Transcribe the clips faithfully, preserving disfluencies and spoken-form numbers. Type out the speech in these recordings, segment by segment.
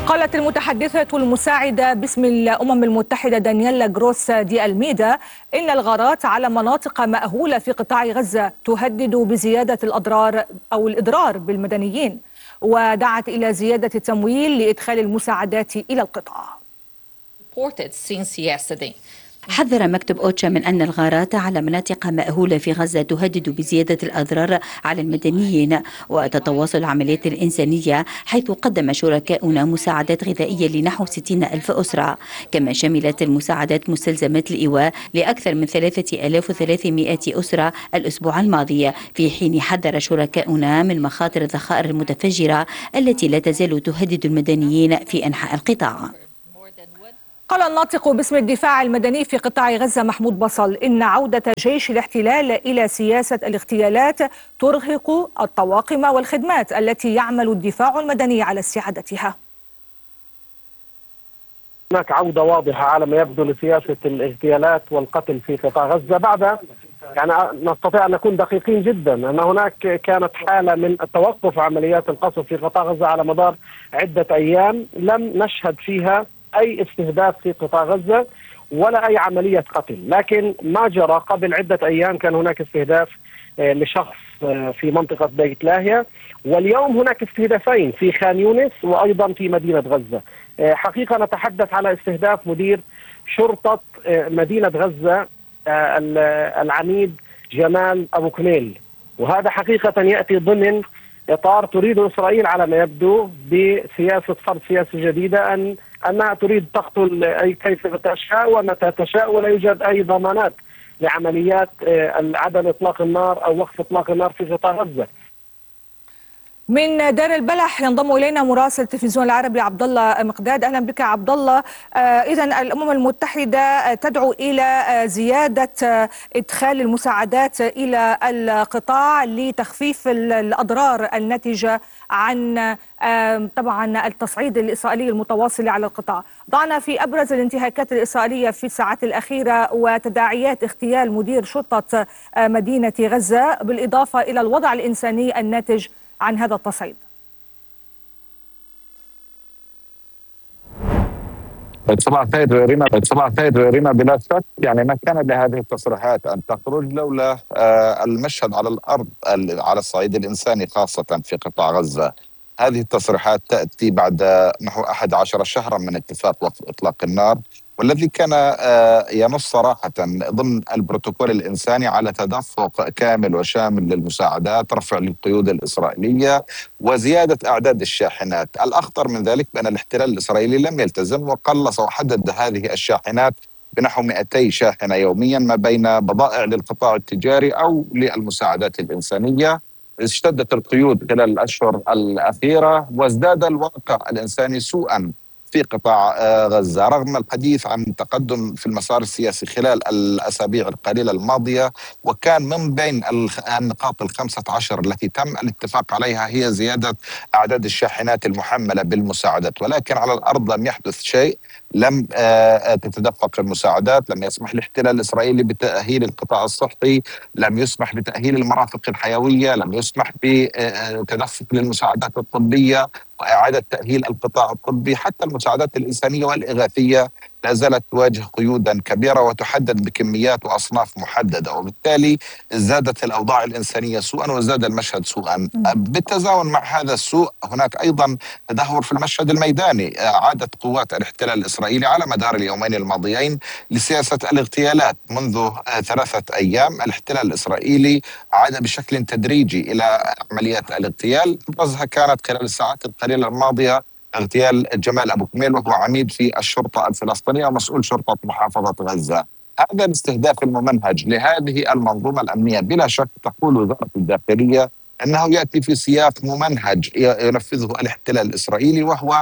قالت المتحدثة المساعدة باسم الأمم المتحدة دانييلا جروس دي ألميدا إن الغارات على مناطق مأهولة في قطاع غزة تهدد بزيادة الأضرار أو الإضرار بالمدنيين، ودعت إلى زيادة التمويل لإدخال المساعدات إلى القطاع. حذر مكتب أوتشا من أن الغارات على مناطق مأهولة في غزة تهدد بزيادة الأضرار على المدنيين، وتتواصل العمليات الإنسانية حيث قدم شركاؤنا مساعدات غذائية لنحو ستين ألف أسرة، كما شملت المساعدات مستلزمات الإيواء لأكثر من ثلاثة آلاف وثلاثمائة أسرة الأسبوع الماضي، في حين حذر شركاؤنا من مخاطر الذخائر المتفجرة التي لا تزال تهدد المدنيين في أنحاء القطاع. قال الناطق باسم الدفاع المدني في قطاع غزة محمود بصل إن عودة جيش الاحتلال إلى سياسة الاغتيالات ترهق الطواقم والخدمات التي يعمل الدفاع المدني على استعادتها. هناك عودة واضحة على ما يبدو لسياسة الاغتيالات والقتل في قطاع غزة بعد يعني نستطيع أن نكون دقيقين جدا أن هناك كانت حالة من توقف عمليات القصف في قطاع غزة على مدار عدة أيام لم نشهد فيها أي استهداف في قطاع غزة ولا أي عملية قتل، لكن ما جرى قبل عدة أيام كان هناك استهداف لشخص في منطقة بيت لاهيا، واليوم هناك استهدافين في خان يونس وأيضا في مدينة غزة. حقيقة نتحدث على استهداف مدير شرطة مدينة غزة العميد جمال أبو كميل، وهذا حقيقة يأتي ضمن إطار تريد إسرائيل على ما يبدو بسياسة فرض سياسة جديدة أن أنها تريد تقتل أي كيف تشاء ومتى تشاء، ولا يوجد أي ضمانات لعمليات عدم إطلاق النار أو وقف إطلاق النار في قطاع غزة. من دار البلح ينضم الينا مراسل التلفزيون العربي عبد الله مقداد. اهلا بك عبد الله. آه اذا الامم المتحده تدعو الى آه زياده آه ادخال المساعدات الى القطاع لتخفيف الاضرار الناتجه عن آه طبعا التصعيد الاسرائيلي المتواصل على القطاع. ضعنا في ابرز الانتهاكات الاسرائيليه في الساعات الاخيره وتداعيات اغتيال مدير شرطه آه مدينه غزه، بالاضافه الى الوضع الانساني الناتج عن هذا التصعيد. صباح الخير ريما صباح الخير ريما بلا شك يعني ما كان لهذه التصريحات ان تخرج لولا آه المشهد على الارض على الصعيد الانساني خاصه في قطاع غزه. هذه التصريحات تاتي بعد نحو أحد عشر شهرا من اتفاق وقف اطلاق النار، والذي كان ينص صراحة ضمن البروتوكول الإنساني على تدفق كامل وشامل للمساعدات، رفع القيود الإسرائيلية وزيادة أعداد الشاحنات. الأخطر من ذلك بأن الاحتلال الإسرائيلي لم يلتزم وقلص وحدد هذه الشاحنات بنحو مئتي شاحنة يوميا ما بين بضائع للقطاع التجاري أو للمساعدات الإنسانية. اشتدت القيود خلال الأشهر الأخيرة وازداد الواقع الإنساني سوءا في قطاع غزة، رغم الحديث عن تقدم في المسار السياسي خلال الأسابيع القليلة الماضية. وكان من بين النقاط الخمسة عشر التي تم الاتفاق عليها هي زيادة أعداد الشاحنات المحملة بالمساعدات، ولكن على الأرض لم يحدث شيء. لم تتدفق المساعدات، لم يسمح الاحتلال الإسرائيلي بتأهيل القطاع الصحي، لم يسمح بتأهيل المرافق الحيوية، لم يسمح بتدفق للمساعدات الطبية وإعادة تأهيل القطاع الطبي. حتى المساعدات الإنسانية والإغاثية لا زالت تواجه قيودا كبيرة وتحدد بكميات وأصناف محددة، وبالتالي زادت الأوضاع الإنسانية سوءا وزاد المشهد سوءا. بالتزامن مع هذا السوء هناك أيضا تدهور في المشهد الميداني. عادت قوات الاحتلال الإسرائيلي على مدار اليومين الماضيين لسياسة الاغتيالات. منذ ثلاثة أيام الاحتلال الإسرائيلي عاد بشكل تدريجي إلى عمليات الاغتيال، أبرزها كانت خلال الساعات القليلة الماضية اغتيال جمال أبو كميل وهو عميد في الشرطة الفلسطينية ومسؤول شرطة محافظة غزة. هذا الاستهداف الممنهج لهذه المنظومة الأمنية بلا شك تقول وزارة الداخلية أنه يأتي في سياق ممنهج ينفذه الاحتلال الإسرائيلي، وهو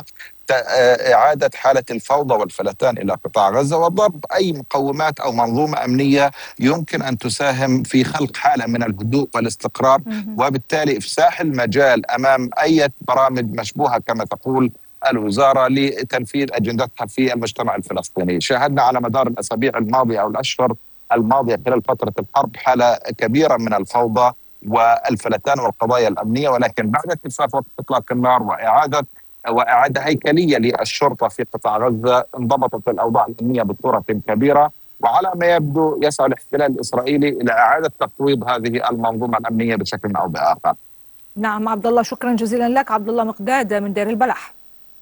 إعادة حالة الفوضى والفلتان إلى قطاع غزة وضرب أي مقومات أو منظومة أمنية يمكن أن تساهم في خلق حالة من الهدوء والاستقرار، وبالتالي إفساح المجال أمام أي برامج مشبوهة كما تقول الوزارة لتنفيذ أجندتها في المجتمع الفلسطيني. شاهدنا على مدار الأسابيع الماضية أو الأشهر الماضية خلال فترة الحرب حالة كبيرة من الفوضى والفلتان والقضايا الأمنية، ولكن بعد اتفاق وقف إطلاق النار وإعادة وإعادة هيكلية للشرطة في قطاع غزة، انضبطت الأوضاع الأمنية بصورة كبيرة، وعلى ما يبدو يسعى الاحتلال الإسرائيلي إلى إعادة تقويض هذه المنظومة الأمنية بشكل أو بآخر. نعم عبد الله، شكرا جزيلا لك. عبد الله مقداد من دير البلح.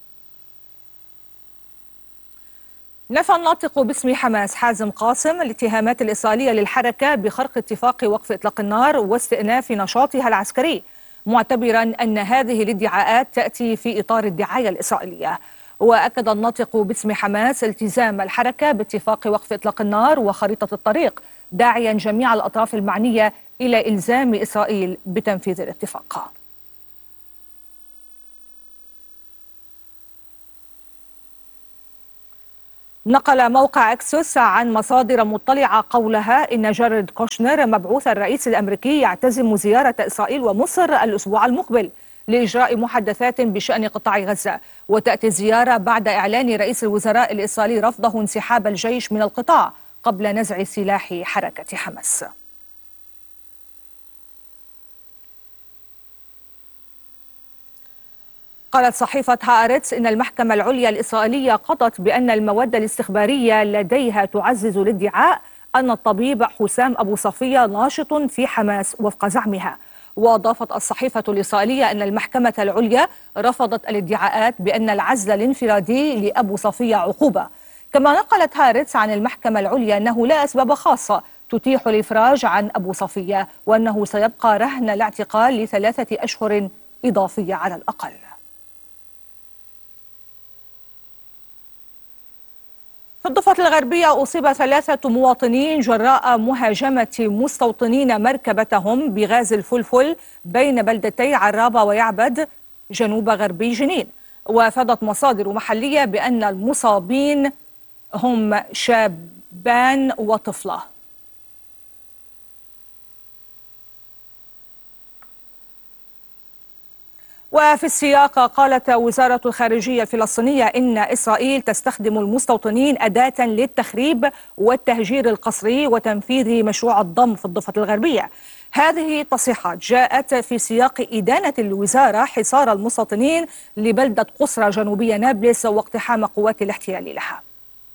نفى الناطق باسم حماس حازم قاسم الاتهامات الإسرائيلية للحركة بخرق اتفاق وقف إطلاق النار واستئناف نشاطها العسكري، معتبرا أن هذه الادعاءات تأتي في إطار الدعاية الإسرائيلية. وأكد الناطق باسم حماس التزام الحركة باتفاق وقف إطلاق النار وخريطة الطريق، داعيا جميع الأطراف المعنية إلى إلزام إسرائيل بتنفيذ الاتفاق. نقل موقع أكسوس عن مصادر مطلعة قولها إن جاريد كوشنر مبعوث الرئيس الأمريكي يعتزم زيارة إسرائيل ومصر الأسبوع المقبل لإجراء محادثات بشأن قطاع غزة، وتأتي الزيارة بعد إعلان رئيس الوزراء الإسرائيلي رفضه انسحاب الجيش من القطاع قبل نزع سلاح حركة حماس. قالت صحيفة هآرتس إن المحكمة العليا الإسرائيلية قضت بأن المواد الاستخبارية لديها تعزز الادعاء أن الطبيب حسام أبو صفية ناشط في حماس وفق زعمها. وأضافت الصحيفة الإسرائيلية أن المحكمة العليا رفضت الادعاءات بأن العزل الانفرادي لأبو صفية عقوبة. كما نقلت هآرتس عن المحكمة العليا أنه لا أسباب خاصة تتيح الإفراج عن أبو صفية، وأنه سيبقى رهن الاعتقال لثلاثة أشهر إضافية على الأقل. في الضفة الغربية أصيب ثلاثة مواطنين جراء مهاجمة مستوطنين مركبتهم بغاز الفلفل بين بلدتي عرابة ويعبد جنوب غربي جنين. وافادت مصادر محلية بأن المصابين هم شابان وطفلة. وفي السياق قالت وزارة الخارجية الفلسطينية إن إسرائيل تستخدم المستوطنين أداة للتخريب والتهجير القسري وتنفيذ مشروع الضم في الضفة الغربية. هذه التصريحات جاءت في سياق إدانة الوزارة حصار المستوطنين لبلدة قصرى جنوبية نابلس واقتحام قوات الاحتلال لها.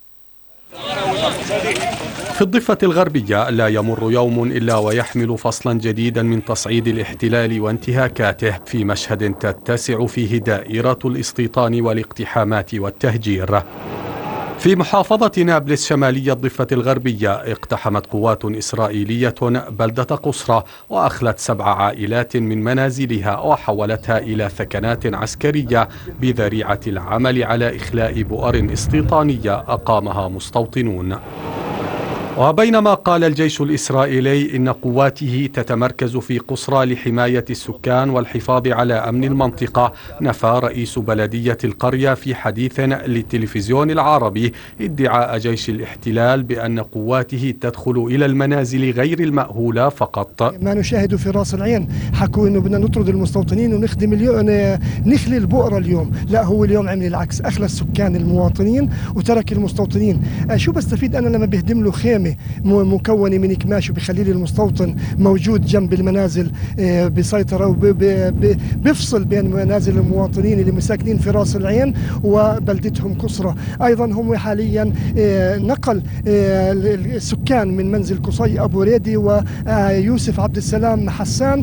في الضفة الغربية لا يمر يوم إلا ويحمل فصلا جديدا من تصعيد الاحتلال وانتهاكاته، في مشهد تتسع فيه دائرة الاستيطان والاقتحامات والتهجير. في محافظة نابلس شمالية الضفة الغربية اقتحمت قوات إسرائيلية بلدة قصرى وأخلت سبع عائلات من منازلها وحولتها إلى ثكنات عسكرية بذريعة العمل على إخلاء بؤر استيطانية أقامها مستوطنون. وبينما قال الجيش الإسرائيلي إن قواته تتمركز في قصرى لحماية السكان والحفاظ على أمن المنطقة، نفى رئيس بلدية القرية في حديث للتلفزيون العربي ادعاء جيش الاحتلال بأن قواته تدخل إلى المنازل غير المأهولة فقط. ما نشاهد في راس العين حكوا إنه بدنا نطرد المستوطنين ونخدم اليوم نخلي البؤرة اليوم، لا هو اليوم عمل العكس، أخلى السكان المواطنين وترك المستوطنين. شو بستفيد أنا لما بهدم له خيمة مكونة من كماش وبيخلي لي المستوطن موجود جنب المنازل بسيطرة وبيفصل بين منازل المواطنين اللي مساكنين في راس العين وبلدتهم قصرى. أيضا هم حاليا نقل السكان من منزل قصي أبو ريدي ويوسف عبد السلام حسان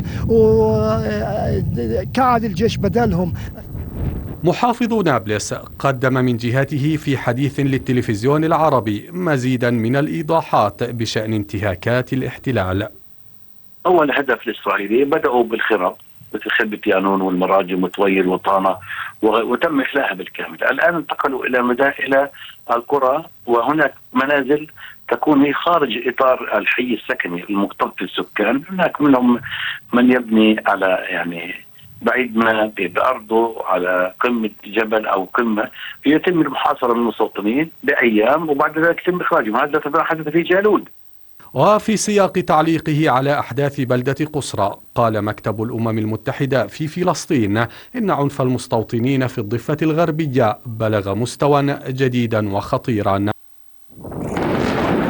وكعد الجيش بدالهم. محافظ نابلس قدم من جهته في حديث للتلفزيون العربي مزيدا من الإيضاحات بشأن انتهاكات الاحتلال. أول هدف الإسرائيلي بدأوا بالخرب مثل خربة يانون والمراجم وطويل وطانة وتم إخلاءها بالكامل. الآن انتقلوا إلى إلى القرى، وهناك منازل تكون هي خارج إطار الحي السكني المكتظ بالسكان. هناك منهم من يبني على يعني بعيد ما بأرضه على قمة جبل أو قمة، يتم المحاصرة من المستوطنين بأيام وبعد ذلك يتم إخراجهم. هذا حدث في جالود. وفي سياق تعليقه على أحداث بلدة قصرى، قال مكتب الأمم المتحدة في فلسطين إن عنف المستوطنين في الضفة الغربية بلغ مستوى جديدا وخطيرا.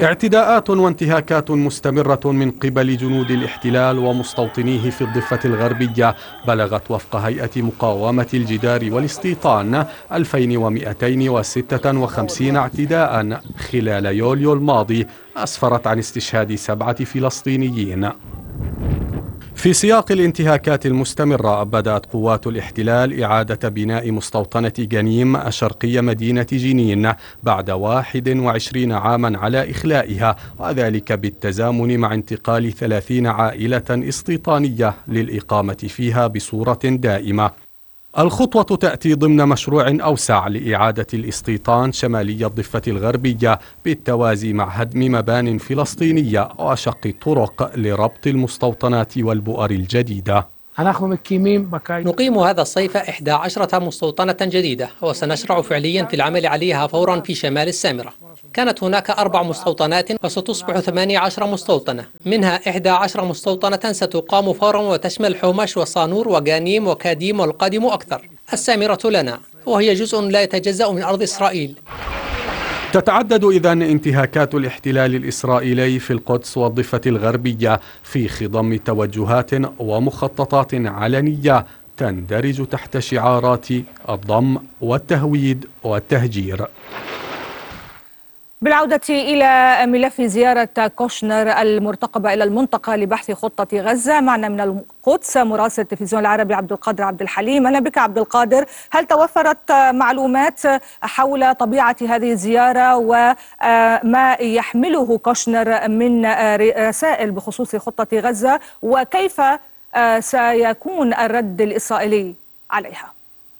اعتداءات وانتهاكات مستمرة من قبل جنود الاحتلال ومستوطنيه في الضفة الغربية بلغت وفق هيئة مقاومة الجدار والاستيطان ألفين ومئتين وستة وخمسين اعتداء خلال يوليو الماضي أسفرت عن استشهاد سبعة فلسطينيين. في سياق الانتهاكات المستمرة بدأت قوات الاحتلال إعادة بناء مستوطنة جنيم شرقي مدينة جنين بعد واحد وعشرين عاما على إخلائها، وذلك بالتزامن مع انتقال ثلاثين عائلة استيطانية للإقامة فيها بصورة دائمة. الخطوة تأتي ضمن مشروع أوسع لإعادة الاستيطان شمالي الضفة الغربية بالتوازي مع هدم مبان فلسطينية وشق طرق لربط المستوطنات والبؤر الجديدة. نقيم هذا الصيف إحدى عشرة مستوطنة جديدة وسنشرع فعليا في العمل عليها فورا في شمال السامرة. كانت هناك أربع مستوطنات وستصبح ثمانية عشر مستوطنة، منها إحدى عشر مستوطنة ستقام فورا وتشمل حومش وصانور وجانيم وكاديم والقادم أكثر. السامرة لنا وهي جزء لا يتجزأ من أرض إسرائيل. تتعدد إذن انتهاكات الاحتلال الإسرائيلي في القدس والضفة الغربية في خضم توجهات ومخططات علنية تندرج تحت شعارات الضم والتهويد والتهجير. بالعودة إلى ملف زيارة كوشنر المرتقبة إلى المنطقة لبحث خطة غزة، معنا من القدس مراسل التلفزيون العربي عبد القادر عبد الحليم. أهلا بك عبد القادر. هل توفرت معلومات حول طبيعة هذه الزيارة وما يحمله كوشنر من رسائل بخصوص خطة غزة، وكيف سيكون الرد الإسرائيلي عليها؟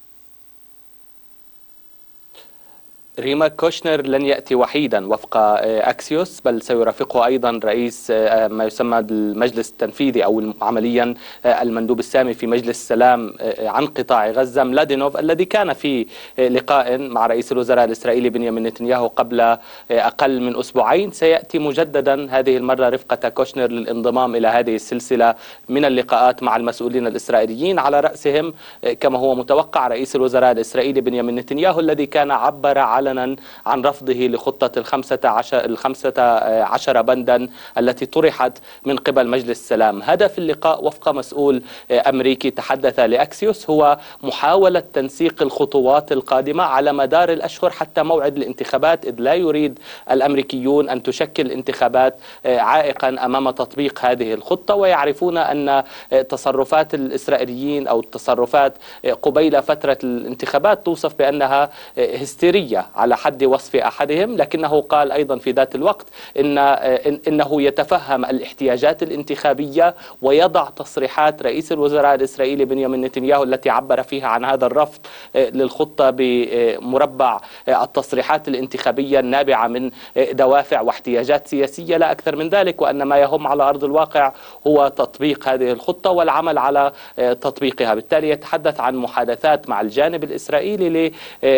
ريما، كوشنر لن يأتي وحيدا وفق أكسيوس، بل سيرافقه أيضا رئيس ما يسمى بالمجلس التنفيذي أو عمليا المندوب السامي في مجلس السلام عن قطاع غزة ملادينوف، الذي كان في لقاء مع رئيس الوزراء الإسرائيلي بنيامين نتنياهو قبل أقل من أسبوعين. سيأتي مجددا هذه المرة رفقة كوشنر للانضمام إلى هذه السلسلة من اللقاءات مع المسؤولين الإسرائيليين، على رأسهم كما هو متوقع رئيس الوزراء الإسرائيلي بنيامين نتنياهو، الذي كان عبر على علنا عن رفضه لخطة الخمسة عشر, الخمسة عشر بندا التي طرحت من قبل مجلس السلام. هدف اللقاء وفق مسؤول أمريكي تحدث لأكسيوس هو محاولة تنسيق الخطوات القادمة على مدار الأشهر حتى موعد الانتخابات، إذ لا يريد الأمريكيون أن تشكل انتخابات عائقا أمام تطبيق هذه الخطة، ويعرفون أن تصرفات الإسرائيليين أو التصرفات قبيل فترة الانتخابات توصف بأنها هستيرية على حد وصف أحدهم، لكنه قال أيضا في ذات الوقت إن إنه يتفهم الاحتياجات الانتخابية ويضع تصريحات رئيس الوزراء الإسرائيلي بنيامين نتنياهو التي عبر فيها عن هذا الرفض للخطة بمربع التصريحات الانتخابية النابعة من دوافع واحتياجات سياسية لا أكثر من ذلك، وأن ما يهم على أرض الواقع هو تطبيق هذه الخطة والعمل على تطبيقها. بالتالي يتحدث عن محادثات مع الجانب الإسرائيلي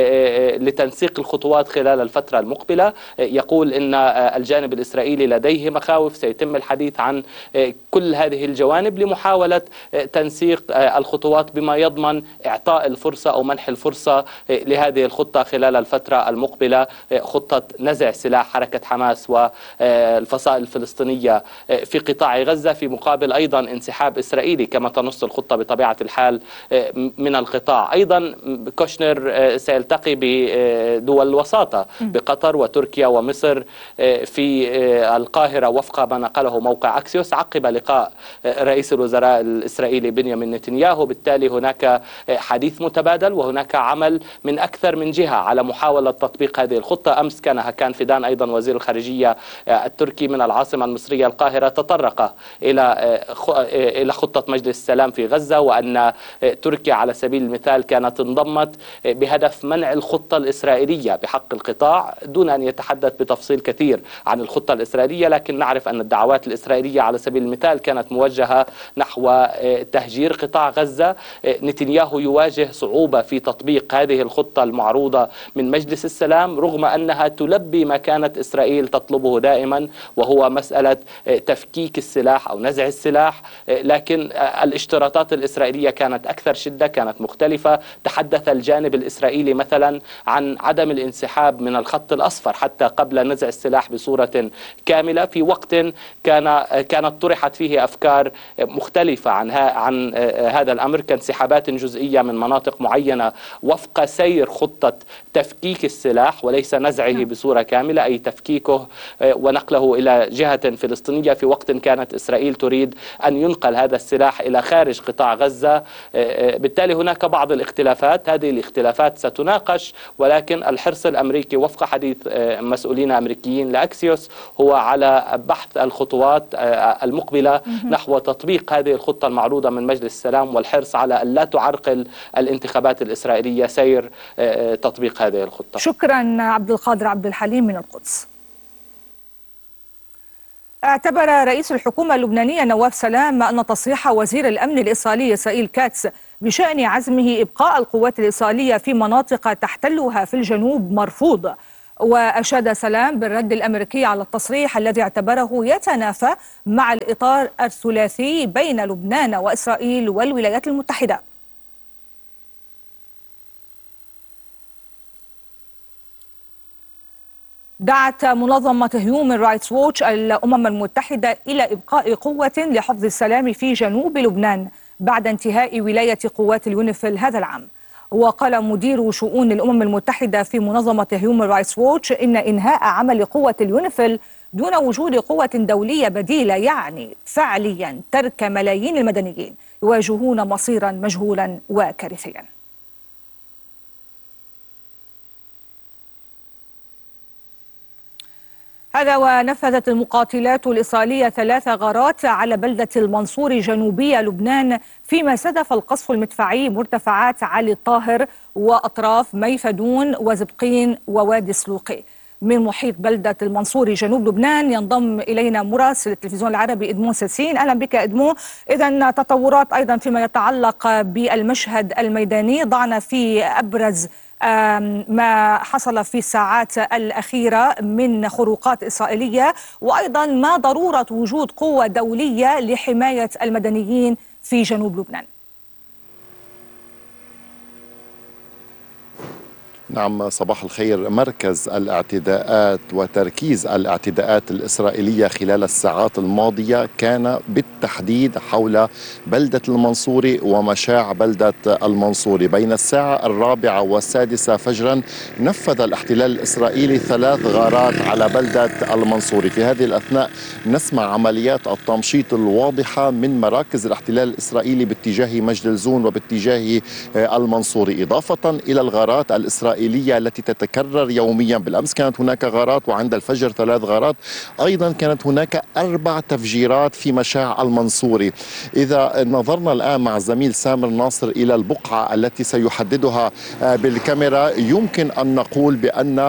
لتنسيق الخطوات خلال الفترة المقبلة. يقول إن الجانب الإسرائيلي لديه مخاوف، سيتم الحديث عن كل هذه الجوانب لمحاولة تنسيق الخطوات بما يضمن إعطاء الفرصة أو منح الفرصة لهذه الخطة خلال الفترة المقبلة، خطة نزع سلاح حركة حماس والفصائل الفلسطينية في قطاع غزة، في مقابل أيضا انسحاب إسرائيلي كما تنص الخطة بطبيعة الحال من القطاع. أيضا كوشنر سيلتقي بدول الوساطة بقطر وتركيا ومصر في القاهرة وفق ما نقله موقع أكسيوس عقب لقاء رئيس الوزراء الإسرائيلي بنيامين نتنياهو. بالتالي هناك حديث متبادل وهناك عمل من أكثر من جهة على محاولة تطبيق هذه الخطة. أمس كان هكان فيدان أيضا وزير الخارجية التركي من العاصمة المصرية القاهرة تطرق إلى إلى خطة مجلس السلام في غزة، وأن تركيا على سبيل المثال كانت انضمت بهدف منع الخطة الإسرائيلية بحق القطاع، دون أن يتحدث بتفصيل كثير عن الخطة الإسرائيلية. لكن نعرف أن الدعوات الإسرائيلية على سبيل المثال كانت موجهة نحو تهجير قطاع غزة. نتنياهو يواجه صعوبة في تطبيق هذه الخطة المعروضة من مجلس السلام رغم أنها تلبي ما كانت إسرائيل تطلبه دائما، وهو مسألة تفكيك السلاح أو نزع السلاح. لكن الاشتراطات الإسرائيلية كانت أكثر شدة، كانت مختلفة. تحدث الجانب الإسرائيلي مثلا عن عدم الانسحاب من الخط الأصفر حتى قبل نزع السلاح بصورة كاملة، في وقت كان كانت طرحت فيه أفكار مختلفة عن عن هذا الأمر كانسحابات جزئية من مناطق معينة وفق سير خطة تفكيك السلاح وليس نزعه بصورة كاملة، أي تفكيكه ونقله إلى جهة فلسطينية، في وقت كانت إسرائيل تريد أن ينقل هذا السلاح إلى خارج قطاع غزة. بالتالي هناك بعض الاختلافات، هذه الاختلافات ستناقش، ولكن الحرص الأمريكي وفق حديث مسؤولين أمريكيين لأكسيوس هو على بحث الخطوات المقبلة نحو تطبيق هذه الخطة المعروضة من مجلس السلام، والحرص على أن لا تعرقل الانتخابات الإسرائيلية سير تطبيق هذه الخطة. شكرا عبد القادر عبد الحليم من القدس. اعتبر رئيس الحكومة اللبنانية نواف سلام أن تصريح وزير الأمن الإسرائيلي إسرائيل كاتس بشأن عزمه إبقاء القوات الإسرائيلية في مناطق تحتلها في الجنوب مرفوض. وأشاد سلام بالرد الأمريكي على التصريح الذي اعتبره يتنافى مع الإطار الثلاثي بين لبنان وإسرائيل والولايات المتحدة. دعت منظمة هيومن رايتس ووتش الأمم المتحدة إلى إبقاء قوة لحفظ السلام في جنوب لبنان بعد انتهاء ولاية قوات اليونيفيل هذا العام. وقال مدير شؤون الأمم المتحدة في منظمة هيومن رايتس ووتش إن إنهاء عمل قوة اليونيفيل دون وجود قوة دولية بديلة يعني فعليا ترك ملايين المدنيين يواجهون مصيرا مجهولا وكارثيا. هذا ونفذت المقاتلات الإسرائيلية ثلاث غارات على بلدة المنصور جنوبي لبنان فيما استهدف القصف المدفعي مرتفعات علي الطاهر وأطراف ميفدون وزبقين ووادي سلوقي. من محيط بلدة المنصور جنوب لبنان ينضم إلينا مراسل التلفزيون العربي إدمون ساسين. أهلا بك إدمون. إذن تطورات أيضا فيما يتعلق بالمشهد الميداني، ضعنا في أبرز ما حصل في الساعات الأخيرة من خروقات إسرائيلية، وأيضا ما ضرورة وجود قوة دولية لحماية المدنيين في جنوب لبنان. نعم، صباح الخير. مركز الاعتداءات وتركيز الاعتداءات الإسرائيلية خلال الساعات الماضية كان بالتحديد حول بلدة المنصوري ومشاع بلدة المنصوري. بين الساعة الرابعة والسادسة فجرا نفذ الاحتلال الإسرائيلي ثلاث غارات على بلدة المنصوري. في هذه الأثناء نسمع عمليات التمشيط الواضحة من مراكز الاحتلال الإسرائيلي باتجاه مجدلزون وباتجاه المنصوري، إضافة إلى الغارات الإسرائيلية التي تتكرر يوميا. بالأمس كانت هناك غارات وعند الفجر ثلاث غارات. أيضا كانت هناك أربع تفجيرات في مشاع المنصوري. إذا نظرنا الآن مع الزميل سامر ناصر إلى البقعة التي سيحددها بالكاميرا، يمكن أن نقول بأن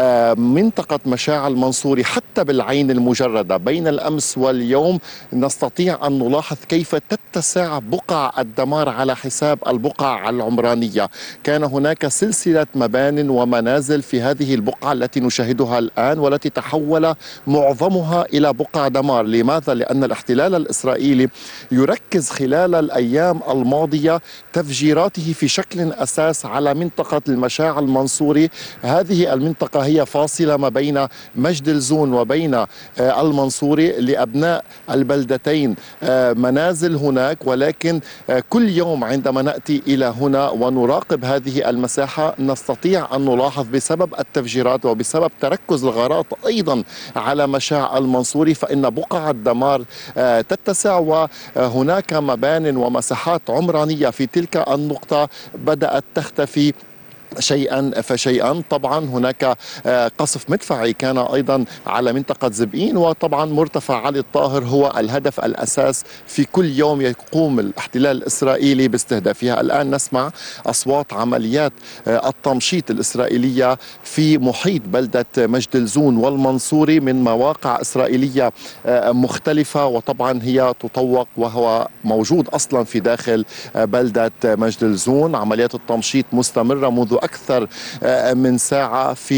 منطقة مشاع المنصوري حتى بالعين المجردة بين الأمس واليوم نستطيع أن نلاحظ كيف تتسع بقع الدمار على حساب البقع العمرانية. كان هناك سلسلة مبانٍ ومنازل في هذه البقعة التي نشاهدها الآن والتي تحول معظمها إلى بقع دمار. لماذا؟ لأن الاحتلال الإسرائيلي يركز خلال الأيام الماضية تفجيراته في شكل أساس على منطقة المشاع المنصوري. هذه المنطقة هي فاصلة ما بين مجدلزون وبين المنصوري. لأبناء البلدتين منازل هناك، ولكن كل يوم عندما نأتي إلى هنا ونراقب هذه المساحة نستطيع أن نلاحظ بسبب التفجيرات وبسبب تركز الغارات أيضا على مشاع المنصوري فإن بقع الدمار تتسع، وهناك مبان ومساحات عمرانية في تلك النقطة بدأت تختفي شيئا فشيئا. طبعا هناك قصف مدفعي كان أيضا على منطقة زبقين، وطبعا مرتفع علي الطاهر هو الهدف الأساس في كل يوم يقوم الاحتلال الإسرائيلي باستهدافها. الآن نسمع أصوات عمليات التمشيط الإسرائيلية في محيط بلدة مجدلزون والمنصوري من مواقع إسرائيلية مختلفة، وطبعا هي تطوق وهو موجود أصلا في داخل بلدة مجدلزون. عمليات التمشيط مستمرة منذ أكثر من ساعة في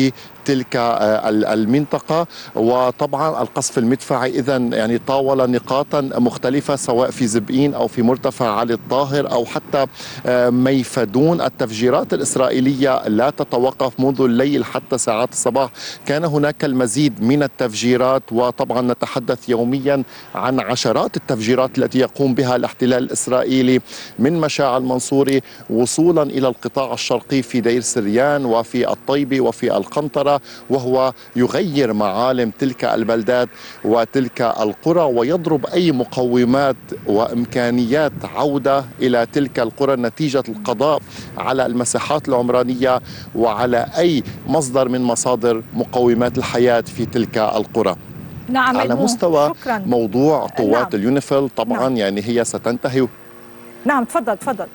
تلك المنطقة. وطبعا القصف المدفعي إذا يعني طاول نقاطا مختلفة سواء في زبئين أو في مرتفع علي الطاهر أو حتى ميفدون. التفجيرات الإسرائيلية لا تتوقف منذ الليل حتى ساعات الصباح، كان هناك المزيد من التفجيرات، وطبعا نتحدث يوميا عن عشرات التفجيرات التي يقوم بها الاحتلال الإسرائيلي من مشاع المنصوري وصولا إلى القطاع الشرقي في دير سريان وفي الطيبة وفي القنطرة، وهو يغير معالم تلك البلدات وتلك القرى ويضرب أي مقومات وإمكانيات عودة إلى تلك القرى نتيجة القضاء على المساحات العمرانية وعلى أي مصدر من مصادر مقومات الحياة في تلك القرى. نعم على مستوى شكرا. موضوع قوات نعم. اليونيفيل طبعا نعم. يعني هي ستنتهي. نعم تفضل تفضل.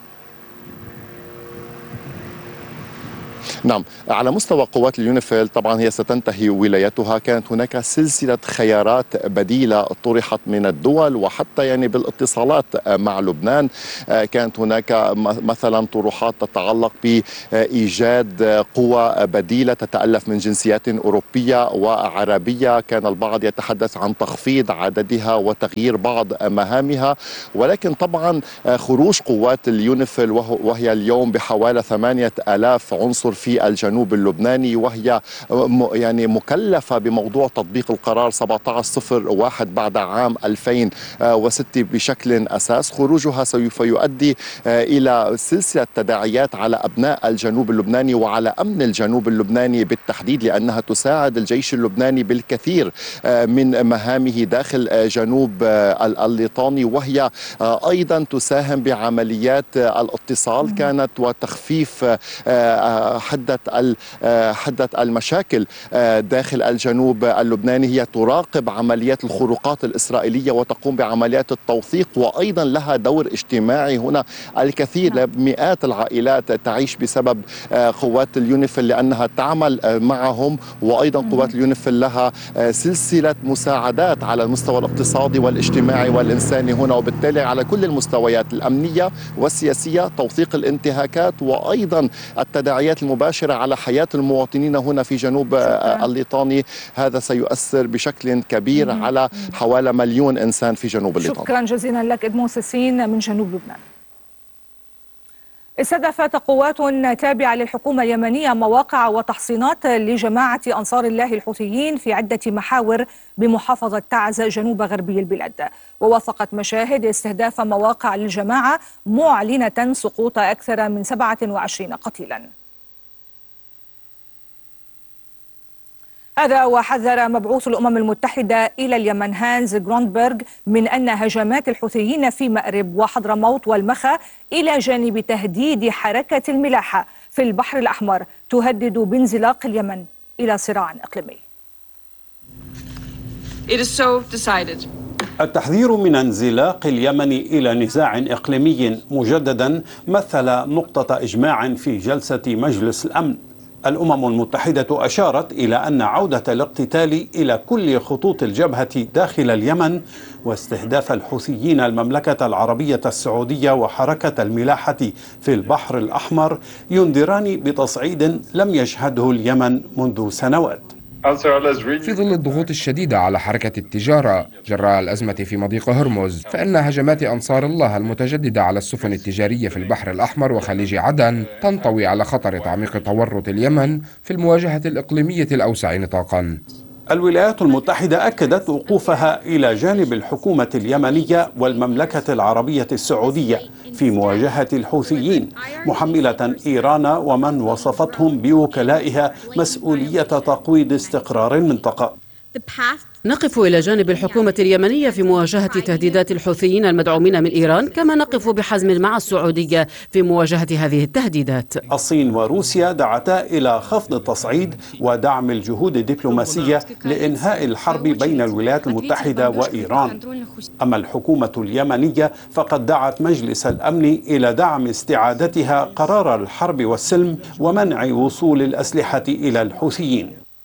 نعم، على مستوى قوات اليونيفيل طبعا هي ستنتهي ولايتها. كانت هناك سلسلة خيارات بديلة طرحت من الدول وحتى يعني بالاتصالات مع لبنان. كانت هناك مثلا طروحات تتعلق بإيجاد قوى بديلة تتألف من جنسيات أوروبية وعربية. كان البعض يتحدث عن تخفيض عددها وتغيير بعض مهامها، ولكن طبعا خروج قوات اليونيفيل وهي اليوم بحوالي ثمانية آلاف عنصر في الجنوب اللبناني، وهي يعني مكلفة بموضوع تطبيق القرار سبعة عشر صفر واحد بعد عام ألفين وستة بشكل أساس. خروجها سوف يؤدي إلى سلسلة تداعيات على أبناء الجنوب اللبناني وعلى أمن الجنوب اللبناني بالتحديد، لأنها تساعد الجيش اللبناني بالكثير من مهامه داخل جنوب الليطاني، وهي أيضا تساهم بعمليات الاتصال كانت وتخفيف حدة حدة المشاكل داخل الجنوب اللبناني. هي تراقب عمليات الخروقات الإسرائيلية وتقوم بعمليات التوثيق، وأيضا لها دور اجتماعي هنا. الكثير مئات العائلات تعيش بسبب قوات اليونيفيل لأنها تعمل معهم، وأيضا قوات اليونيفيل لها سلسلة مساعدات على المستوى الاقتصادي والاجتماعي والإنساني هنا، وبالتالي على كل المستويات الأمنية والسياسية توثيق الانتهاكات وأيضا التداعيات المباشرة على حياة المواطنين هنا في جنوب الليطاني. هذا سيؤثر بشكل كبير مم. على حوالي مليون إنسان في جنوب الليطاني. شكرا جزيلا لك إدمون سيسين من جنوب لبنان. استهدفت قوات تابعة للحكومة اليمنية مواقع وتحصينات لجماعة أنصار الله الحوثيين في عدة محاور بمحافظة تعز جنوب غربي البلاد، ووثقت مشاهد استهداف مواقع للجماعة معلنة سقوط أكثر من سبعة وعشرين قتيلا. هذا وحذر مبعوث الأمم المتحدة إلى اليمن هانز جروندبرغ من أن هجمات الحوثيين في مأرب وحضرموت والمخا إلى جانب تهديد حركة الملاحة في البحر الأحمر تهدد بانزلاق اليمن إلى صراع إقليمي. It is so decided. التحذير من انزلاق اليمن إلى نزاع إقليمي مجددا مثل نقطة إجماع في جلسة مجلس الأمن. الأمم المتحدة أشارت إلى أن عودة الاقتتال إلى كل خطوط الجبهة داخل اليمن واستهداف الحوثيين المملكة العربية السعودية وحركة الملاحة في البحر الأحمر ينذران بتصعيد لم يشهده اليمن منذ سنوات. في ظل الضغوط الشديدة على حركة التجارة جراء الأزمة في مضيق هرمز، فإن هجمات أنصار الله المتجددة على السفن التجارية في البحر الأحمر وخليج عدن تنطوي على خطر تعميق تورط اليمن في المواجهة الإقليمية الأوسع نطاقا. الولايات المتحدة أكدت وقوفها إلى جانب الحكومة اليمنية والمملكة العربية السعودية في مواجهة الحوثيين، محملة إيران ومن وصفتهم بوكلائها مسؤولية تقويض استقرار المنطقة. نقف إلى جانب الحكومة اليمنية في مواجهة تهديدات الحوثيين المدعومين من إيران، كما نقف بحزم مع السعودية في مواجهة هذه التهديدات. الصين وروسيا دعتا إلى خفض التصعيد ودعم الجهود الدبلوماسية لإنهاء الحرب بين الولايات المتحدة وإيران. أما الحكومة اليمنية فقد دعت مجلس الأمن إلى دعم استعادتها قرار الحرب والسلم ومنع وصول الأسلحة إلى الحوثيين.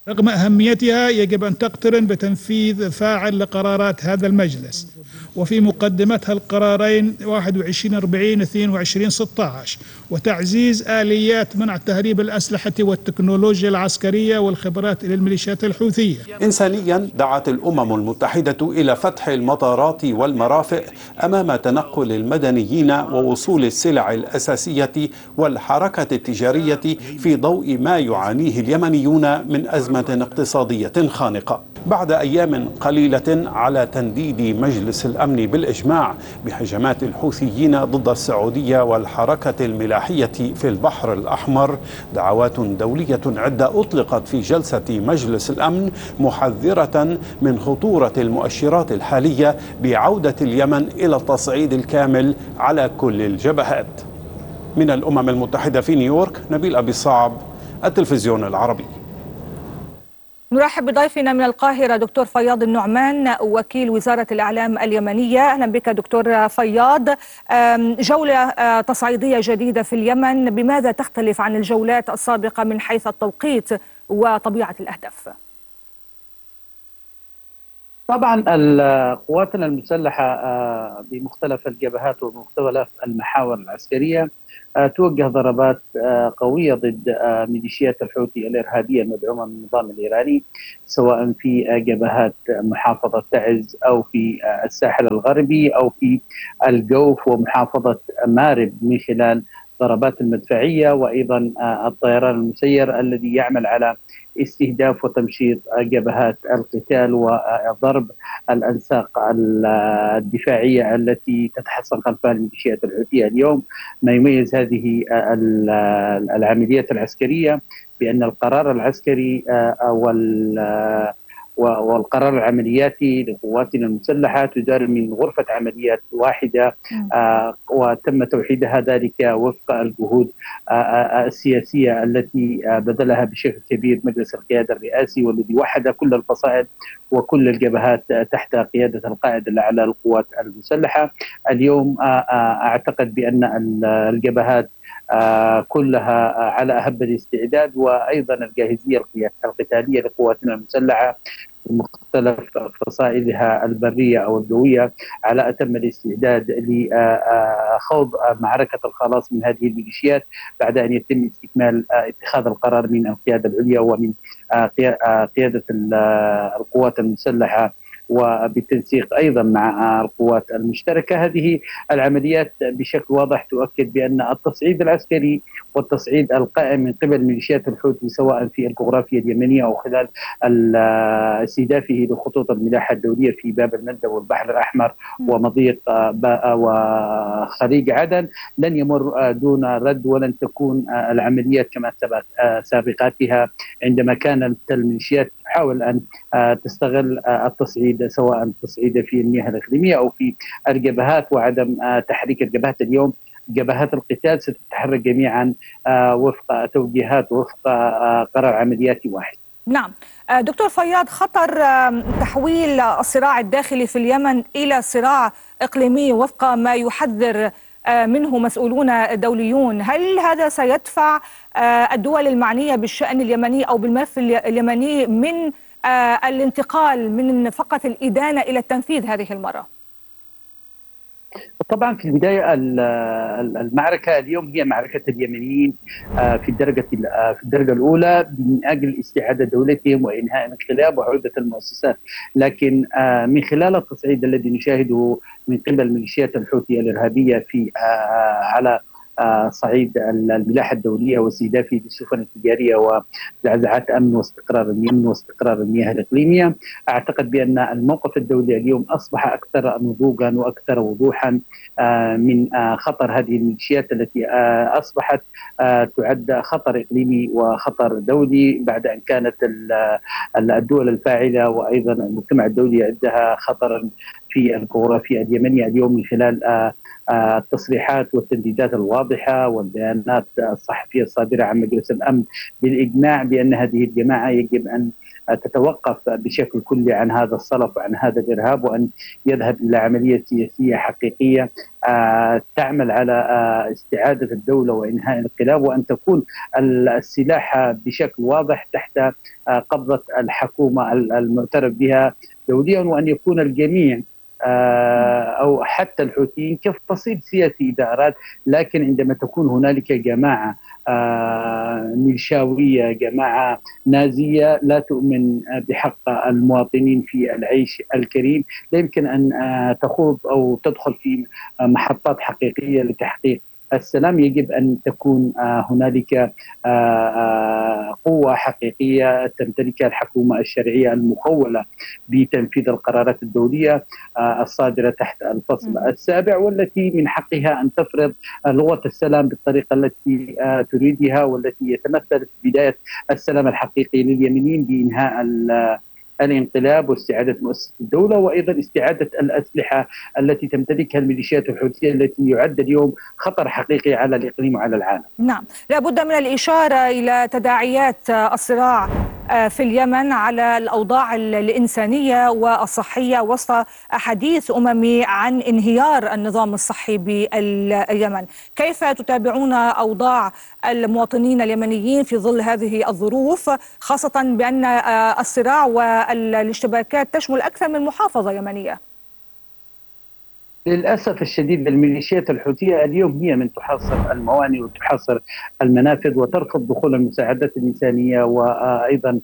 رغم أهميتها يجب أن تقترن بتنفيذ فاعل لقرارات هذا المجلس، وفي مقدمتها القرارين واحد وعشرين أربعين اثنين وعشرين ستة عشر وتعزيز آليات منع تهريب الأسلحة والتكنولوجيا العسكرية والخبرات إلى الميليشيات الحوثية. إنسانيا دعت الأمم المتحدة إلى فتح المطارات والمرافق أمام تنقل المدنيين ووصول السلع الأساسية والحركة التجارية في ضوء ما يعانيه اليمنيون من أزمة اقتصادية خانقة. بعد أيام قليلة على تنديد مجلس الأمن بالإجماع بهجمات الحوثيين ضد السعودية والحركة الملاحية في البحر الأحمر، دعوات دولية عدة أطلقت في جلسة مجلس الأمن محذرة من خطورة المؤشرات الحالية بعودة اليمن إلى التصعيد الكامل على كل الجبهات. من الأمم المتحدة في نيويورك، نبيل أبي صعب، التلفزيون العربي. نرحب بضيفنا من القاهرة دكتور فياض النعمان وكيل وزارة الإعلام اليمنية. أهلا بك دكتور فياض. جولة تصعيدية جديدة في اليمن، بماذا تختلف عن الجولات السابقة من حيث التوقيت وطبيعة الأهداف؟ طبعا قواتنا المسلحة بمختلف الجبهات ومختلف المحاور العسكرية توجه ضربات قوية ضد ميليشيات الحوثي الإرهابية المدعومة من النظام الإيراني، سواء في جبهات محافظة تعز أو في الساحل الغربي أو في الجوف ومحافظة مارب، من خلال ضربات المدفعية وأيضا الطيران المسير الذي يعمل على استهداف وتمشيط جبهات القتال وضرب الأنساق الدفاعية التي تتحصن خلفها الميليشيات الحوثية. اليوم ما يميز هذه العمليات العسكرية بأن القرار العسكري وال والقرار العملياتي لقواتنا المسلحة تدار من غرفة عمليات واحدة، آه وتم توحيدها ذلك وفق الجهود آه السياسية التي آه بذلها بشكل كبير مجلس القيادة الرئاسي، والذي وحد كل الفصائل وكل الجبهات تحت قيادة القائد الأعلى للقوات المسلحة. اليوم آه آه أعتقد بأن الجبهات آه كلها آه على أهب الاستعداد، وأيضا الجاهزية القتالية لقواتنا المسلحة بمختلف فصائلها البرية أو الجوية على أتم الاستعداد لخوض معركة الخلاص من هذه الميليشيات بعد أن يتم استكمال اتخاذ القرار من القيادة العليا ومن قيادة القوات المسلحة، وبالتنسيق أيضا مع القوات المشتركة. هذه العمليات بشكل واضح تؤكد بأن التصعيد العسكري والتصعيد القائم من قبل ميليشيات الحوثي سواء في الجغرافيا اليمنية أو خلال استهدافه لخطوط الملاحة الدولية في باب المندب والبحر الأحمر ومضيق وخليج عدن لن يمر دون رد، ولن تكون العمليات كما ثبت سابقاتها عندما كانت الميليشيات تحاول أن تستغل التصعيد سواء التصعيد في المياه الإقليمية أو في الجبهات وعدم تحريك الجبهات. اليوم جبهات القتال ستتحرك جميعا وفق توجيهات وفق قرار عملياتي واحد. نعم دكتور فياض، خطر تحويل الصراع الداخلي في اليمن إلى صراع إقليمي وفق ما يحذر منه مسؤولون دوليون، هل هذا سيدفع الدول المعنية بالشأن اليمني أو بالملف اليمني من الانتقال من فقط الإدانة إلى التنفيذ هذه المرة؟ طبعا في البداية المعركة اليوم هي معركة اليمنيين في الدرجة في الدرجة الأولى من أجل استعادة دولتهم وإنهاء الانقلاب وعودة المؤسسات، لكن من خلال التصعيد الذي نشاهده من قبل ميليشيات الحوثي الإرهابية في على صعيد الملاحة الدولية واستهدافه للسفن التجارية وزعزعات أمن واستقرار اليمن واستقرار المياه الإقليمية، أعتقد بأن الموقف الدولي اليوم أصبح أكثر نضوجا وأكثر وضوحا من خطر هذه الميليشيات التي أصبحت تعد خطر إقليمي وخطر دولي بعد أن كانت الدول الفاعلة وأيضا المجتمع الدولي يعدها خطرا في الجغرافيا اليمنية. اليوم من خلال التصريحات والتنديدات الواضحة والبيانات الصحفية الصادرة عن مجلس الأمن بالإجماع بأن هذه الجماعة يجب أن تتوقف بشكل كلي عن هذا الصلف وعن هذا الإرهاب، وأن يذهب إلى عملية سياسية حقيقية تعمل على استعادة الدولة وإنهاء الانقلاب، وأن تكون السلاح بشكل واضح تحت قبضة الحكومة المعترف بها دوليا، وأن يكون الجميع أو حتى الحوثيين كفصيل سياسي إذا أراد، لكن عندما تكون هنالك جماعة ميليشياوية، جماعة نازية لا تؤمن بحق المواطنين في العيش الكريم، لا يمكن أن تخوض أو تدخل في محطات حقيقية لتحقيق السلام. يجب أن تكون هنالك قوة حقيقية تمتلكها الحكومة الشرعية المخولة بتنفيذ القرارات الدولية الصادرة تحت الفصل السابع، والتي من حقها أن تفرض لغة السلام بالطريقة التي تريدها، والتي يتمثل في بداية السلام الحقيقي لليمنيين بإنهاء الانقلاب واستعادة مؤسسة الدولة، وأيضا استعادة الأسلحة التي تمتلكها الميليشيات الحوثية التي يعد اليوم خطر حقيقي على الإقليم وعلى العالم. نعم، لابد من الإشارة إلى تداعيات الصراع في اليمن على الأوضاع الإنسانية والصحية وسط حديث أممي عن انهيار النظام الصحي باليمن. كيف تتابعون أوضاع المواطنين اليمنيين في ظل هذه الظروف، خاصة بأن الصراع والاشتباكات تشمل أكثر من محافظة يمنية؟ للأسف الشديد الميليشيات الحوثية اليوم هي من تحاصر الموانئ وتحاصر المنافذ وترفض دخول المساعدات الإنسانية، وأيضا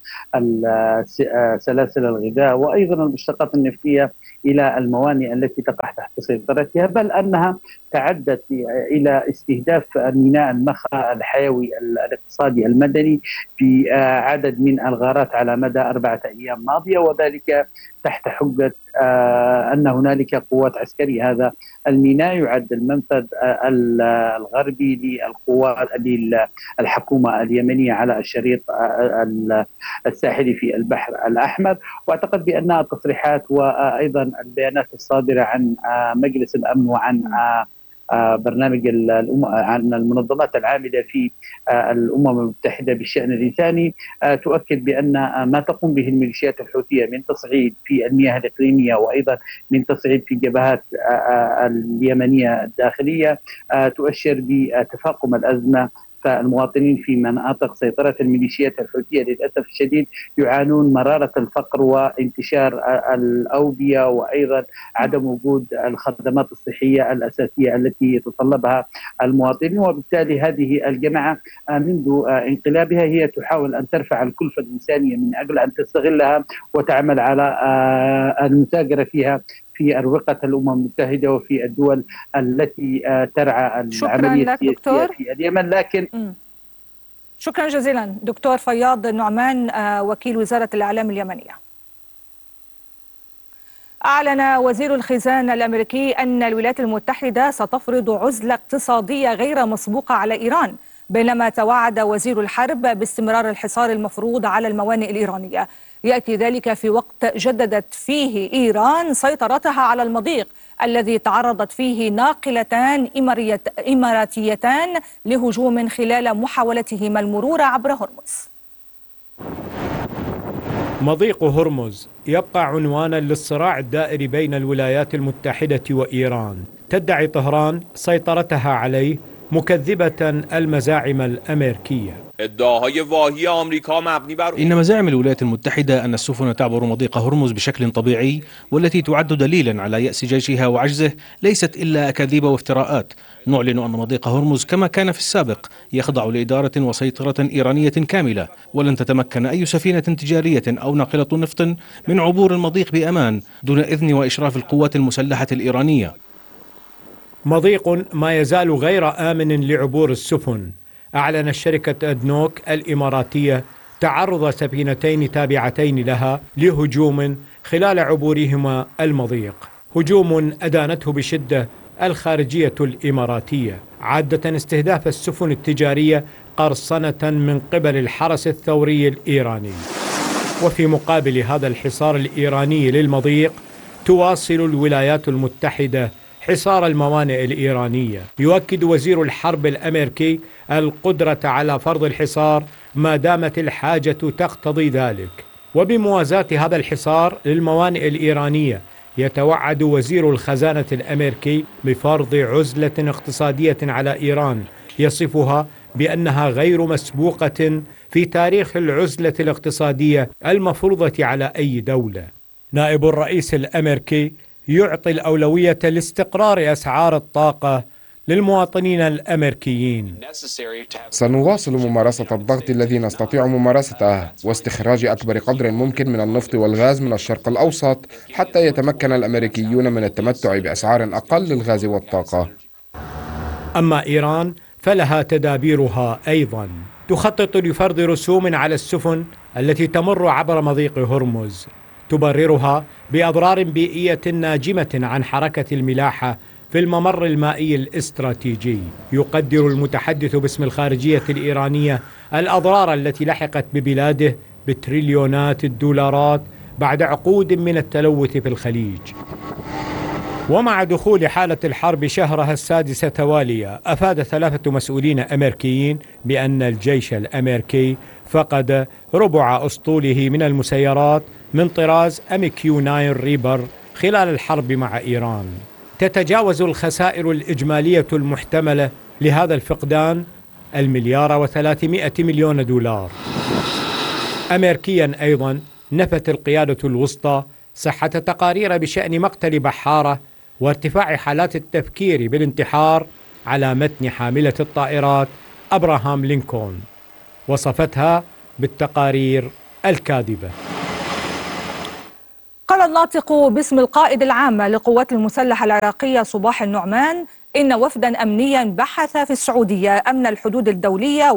سلاسل الغذاء وأيضا المشتقات النفطية إلى الموانئ التي تقع تحت سيطرتها، بل أنها تعدت إلى استهداف ميناء المخا الحيوي الاقتصادي المدني في عدد من الغارات على مدى أربعة أيام ماضية، وذلك تحت حجة أن هنالك قوات عسكرية. هذا الميناء يعد المنفذ الغربي للقوات للحكومة اليمنية على الشريط الساحلي في البحر الأحمر، واعتقد بأن التصريحات وأيضا البيانات الصادرة عن مجلس الأمن وعن برنامج عن المنظمات العاملة في الأمم المتحدة بالشأن الإنساني تؤكد بأن ما تقوم به الميليشيات الحوثية من تصعيد في المياه الإقليمية وأيضا من تصعيد في الجبهات اليمنية الداخلية تؤشر بتفاقم الأزمة. فالمواطنين في مناطق سيطرة الميليشيات الحوثية للأسف الشديد يعانون مرارة الفقر وانتشار الأوبئة وأيضا عدم وجود الخدمات الصحية الأساسية التي يتطلبها المواطنين، وبالتالي هذه الجماعة منذ انقلابها هي تحاول أن ترفع الكلفة الإنسانية من أجل أن تستغلها وتعمل على المتاجرة فيها في أروقة الأمم المتحدة وفي الدول التي ترعى العملية السياسية في اليمن. لكن م. شكرا جزيلا دكتور فياض النعمان وكيل وزارة الإعلام اليمنية. أعلن وزير الخزانة الأمريكي أن الولايات المتحدة ستفرض عزلة اقتصادية غير مسبوقة على إيران، بينما توعد وزير الحرب باستمرار الحصار المفروض على الموانئ الإيرانية. يأتي ذلك في وقت جددت فيه إيران سيطرتها على المضيق الذي تعرضت فيه ناقلتان إماراتيتان لهجوم خلال محاولتهما المرور عبر هرمز. مضيق هرمز يبقى عنوانا للصراع الدائري بين الولايات المتحدة وإيران. تدعي طهران سيطرتها عليه مكذبة المزاعم الأمريكية. إن مزاعم الولايات المتحدة أن السفن تعبر مضيق هرمز بشكل طبيعي والتي تعد دليلا على يأس جيشها وعجزه ليست إلا أكاذيب وافتراءات. نعلن أن مضيق هرمز كما كان في السابق يخضع لإدارة وسيطرة إيرانية كاملة، ولن تتمكن أي سفينة تجارية أو ناقلة نفط من عبور المضيق بأمان دون إذن وإشراف القوات المسلحة الإيرانية. مضيق ما يزال غير آمن لعبور السفن. أعلنت شركة أدنوك الإماراتية تعرض سفينتين تابعتين لها لهجوم خلال عبورهما المضيق، هجوم أدانته بشدة الخارجية الإماراتية، عادة استهداف السفن التجارية قرصنة من قبل الحرس الثوري الإيراني. وفي مقابل هذا الحصار الإيراني للمضيق تواصل الولايات المتحدة حصار الموانئ الإيرانية. يؤكد وزير الحرب الأمريكي القدرة على فرض الحصار ما دامت الحاجة تقتضي ذلك، وبموازاة هذا الحصار للموانئ الإيرانية يتوعد وزير الخزانة الأمريكي بفرض عزلة اقتصادية على إيران يصفها بأنها غير مسبوقة في تاريخ العزلة الاقتصادية المفروضة على أي دولة. نائب الرئيس الأمريكي يعطي الأولوية لاستقرار أسعار الطاقة للمواطنين الأمريكيين. سنواصل ممارسة الضغط الذي نستطيع ممارسته واستخراج أكبر قدر ممكن من النفط والغاز من الشرق الأوسط حتى يتمكن الأمريكيون من التمتع بأسعار أقل للغاز والطاقة. أما إيران فلها تدابيرها أيضا، تخطط لفرض رسوم على السفن التي تمر عبر مضيق هرمز تبررها بأضرار بيئية ناجمة عن حركة الملاحة في الممر المائي الاستراتيجي. يقدر المتحدث باسم الخارجية الإيرانية الأضرار التي لحقت ببلاده بتريليونات الدولارات بعد عقود من التلوث في الخليج. ومع دخول حالة الحرب شهرها السادس تواليا، أفاد ثلاثة مسؤولين أمريكيين بأن الجيش الأمريكي فقد ربع أسطوله من المسيرات من طراز أم كيو تسعة ريبر خلال الحرب مع إيران. تتجاوز الخسائر الإجمالية المحتملة لهذا الفقدان المليار وثلاثمائة مليون دولار. أمريكيا أيضا نفت القيادة الوسطى صحة تقارير بشأن مقتل بحارة وارتفاع حالات التفكير بالانتحار على متن حاملة الطائرات أبراهام لينكولن، وصفتها بالتقارير الكاذبة. قال الناطق باسم القائد العام للقوات المسلحة العراقية صباح النعمان إن وفدا أمنيا بحث في السعودية أمن الحدود الدولية